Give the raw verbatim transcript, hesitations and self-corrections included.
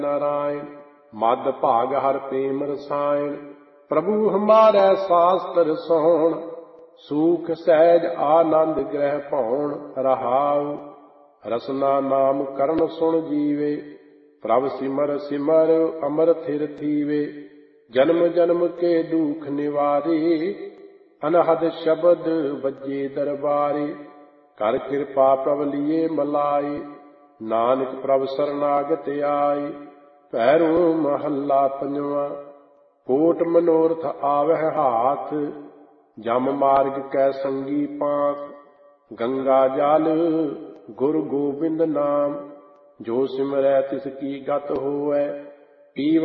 नारायण। मद भाग हर प्रेम रसायन, प्रभु हमारे शास्त्र सोण। सूख सहज आनंद ग्रह पौण, रहाउ रसना नाम करण सुन जीवे। प्रभ सिमर सिमर अमर थिर थीवे, जन्म जन्म के दुख निवारे। अनहद शब्द बजे दरबारे, कर कृपा प्रभ लिए मलाए। नानक प्रभ शरणागत आए, भैरो महला पंजवा। कोट मनोरथ आवह हाथ, जम मार्ग कै संगी पांथ। गंगा जल गुरु गोबिंद नाम, जो सिमरै तिसकी गत होवै।